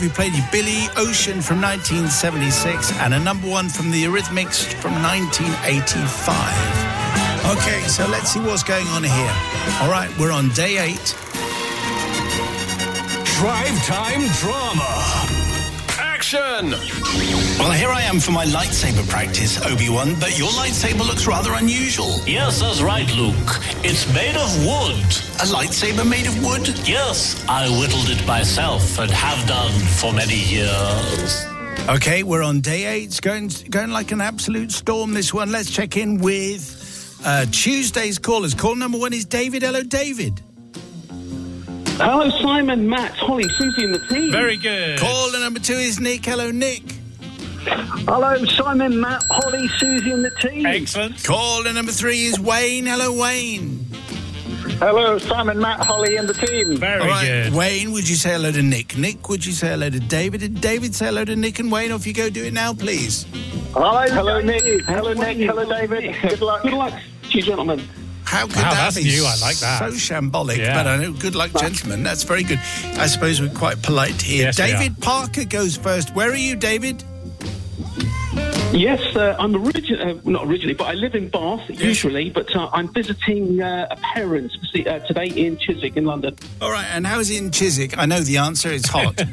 We played you Billy Ocean from 1976 and a number one from the Eurythmics from 1985. Okay, so let's see what's going on here. All right, we're on day 8. Drive Time Drama. Action! Well, here I am for my lightsaber practice, Obi-Wan, but your lightsaber looks rather unusual. Yes, that's right, Luke. It's made of wood. A lightsaber made of wood? Yes, I whittled it myself and have done for many years. Okay, we're on day 8. It's going like an absolute storm, this one. Let's check in with Tuesday's callers. Call number 1 is David. Hello, David. Hello, Simon, Matt, Holly, Susie and the team. Very good. Caller number 2 is Nick. Hello, Nick. Hello, Simon, Matt, Holly, Susie and the team. Excellent. Caller number 3 is Wayne. Hello, Wayne. Hello, Simon, Matt, Holly and the team. Very All right, good. Wayne, would you say hello to Nick? Nick, would you say hello to David? Did David say hello to Nick and Wayne? Off you go, do it now, please. Hello, Nick. Hello, Nick. Hello, David. Good luck. Good luck to you, gentlemen. How could Wow, that that's be new. I like that. so shambolic? Yeah. But I know. Good luck, gentlemen. That's very good. I suppose we're quite polite here. Yes, we David Parker goes first. Where are you, David? Yes, I'm not originally, but I live in Bath usually, but I'm visiting a parent today in Chiswick in London. All right, and how's it in Chiswick? I know the answer. It's hot.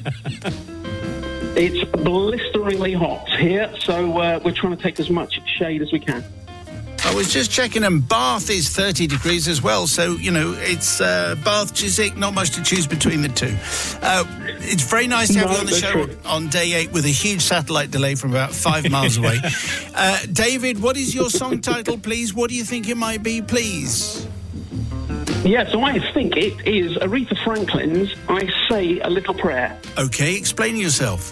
It's blisteringly hot here, so we're trying to take as much shade as we can. I was just checking, and Bath is 30 degrees as well. So, you know, it's Bath, Chiswick, not much to choose between the two. It's very nice to have you on the show on day 8 with a huge satellite delay from about 5 miles away. David, what is your song title, please? What do you think it might be, please? Yeah, so I think it is Aretha Franklin's I Say a Little Prayer. Okay, explain yourself.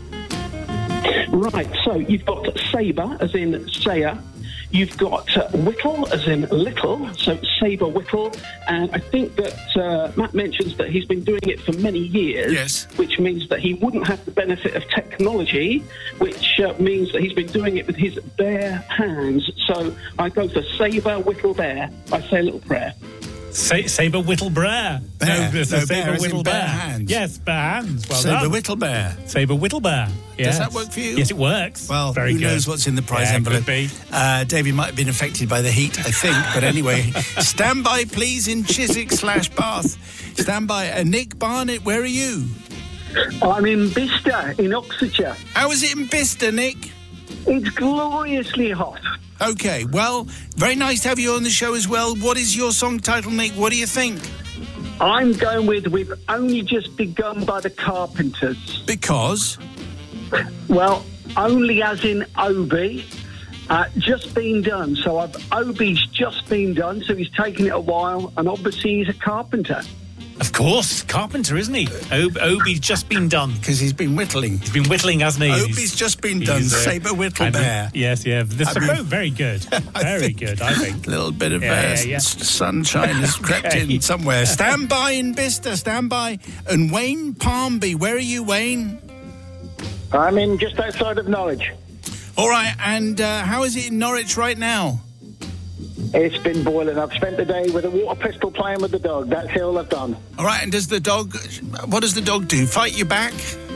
Right, so you've got Sabre, as in Sayer. You've got whittle, as in little, so sabre whittle. And I think that Matt mentions that he's been doing it for many years, Yes. which means that he wouldn't have the benefit of technology, which means that he's been doing it with his bare hands. So I go for sabre whittle bear. I say a little prayer. Sabre Whittle Bear. Bear. No, No, Sabre bear as in Whittle bare Bear. hands. Yes, bare hands. Well Sabre done. Whittle Bear. Sabre Whittle Bear. Yes. Does that work for you? Yes, it works. Well, very who good. knows what's in the prize Yeah, envelope. could be. David might have been affected by the heat, I think. But anyway, stand by, please, in Chiswick/Bath. Stand by. Nick Barnett, where are you? I'm in Bicester, in Oxfordshire. How is it in Bicester, Nick? It's gloriously hot. Okay, well, very nice to have you on the show as well. What is your song title, Nick? What do you think? I'm going with We've Only Just Begun by the Carpenters. Because? Well, only as in Obi. Just been done. So Obi's just been done, so he's taken it a while, and obviously he's a carpenter. Of course, carpenter, isn't he? Obi's just been done. Because he's been whittling. He's been whittling, hasn't he? Obi's just been done. Sabre Whittle Bear. Yes, yeah. This is very good. Very good, I think. A little bit of Yeah. sunshine has crept in somewhere. Stand by in Bicester, stand by. And Wayne Palmby, where are you, Wayne? I'm in just outside of Norwich. All right, and how is it in Norwich right now? It's been boiling. I've spent the day with a water pistol playing with the dog. That's all I've done. All right, and what does the dog do? Fight you back?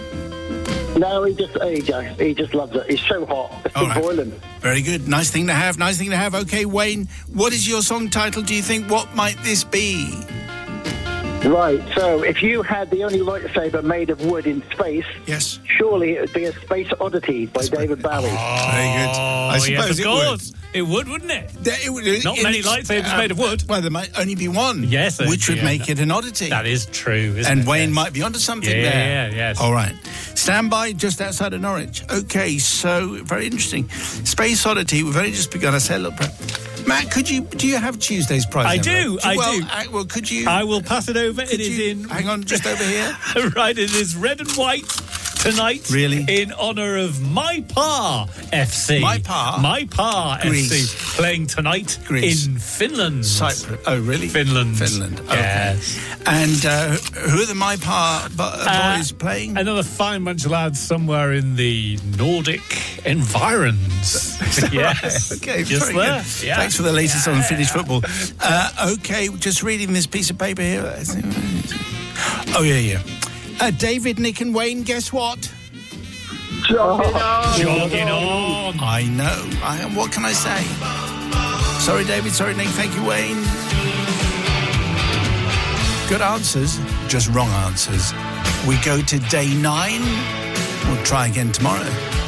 No, he just loves it. He's so hot. It's been boiling. Very good. Nice thing to have. Okay, Wayne, what is your song title, do you think? What might this be? Right, so if you had the only lightsaber made of wood in space, yes, surely it would be a Space Oddity by David Bowie. Oh, very good. I suppose yes, of course. It would, wouldn't it? Not many lightsabers made of wood. Well, there might only be one. Yes. Which would make it an oddity. That is true, isn't it? And Wayne might be onto something there. Yeah, yes. All right. Stand by just outside of Norwich. Okay, so very interesting. Space Oddity, we've only just begun. I said, look, Matt, do you have Tuesday's prize? I do. Well, could you? I will pass it over. It is in. Hang on, just over here. Right, it is red and white tonight. Really? In honour of My Pa FC. My Pa Greece. FC playing tonight Greece. in Finland. Cyprus. Oh, really? Finland. Okay. Yes. And who are the My Pa boys playing? Another fine bunch of lads somewhere in the Nordic environs. Yes. Right. Okay, just very there. good. Yeah. Thanks for the latest on Finnish football. Okay, just reading this piece of paper here. Oh, yeah. David, Nick and Wayne, guess what? Jogging on. I know. What can I say? Sorry, David. Sorry, Nick. Thank you, Wayne. Good answers, just wrong answers. We go to day 9. We'll try again tomorrow.